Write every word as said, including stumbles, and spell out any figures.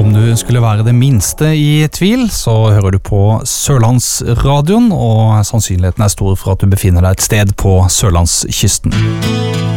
Om du skulle være det minste i tvil, så hører du på Sørlandsradioen, og sannsynligheten er stor for at du befinner deg et sted på Sørlandskysten.